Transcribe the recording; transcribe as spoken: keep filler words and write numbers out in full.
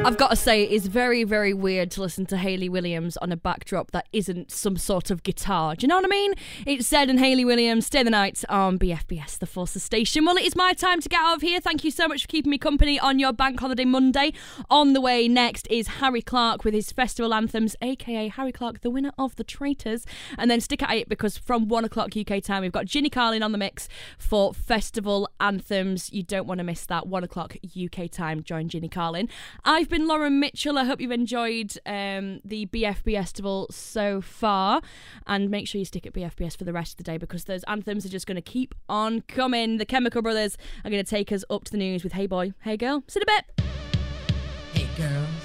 I've got to say, it is very, very weird to listen to Hayley Williams on a backdrop that isn't some sort of guitar. Do you know what I mean? It's Zed and Hayley Williams, Stay the Night on B F B S, the Forces Station. Well, it is my time to get out of here. Thank you so much for keeping me company on your Bank Holiday Monday. On the way next is Harry Clark with his festival anthems, aka Harry Clark, the winner of The Traitors. And then stick at it, because from one o'clock U K time, we've got Ginny Carlin on the mix for festival anthems. You don't want to miss that. One o'clock U K time, join Ginny Carlin. I've been Lauren Mitchell. I hope you've enjoyed um, the B F B Festival so far, and make sure you stick at B F B S for the rest of the day, because those anthems are just going to keep on coming. The Chemical Brothers are going to take us up to the news with Hey Boy, Hey Girl. See you in a bit. Hey girl.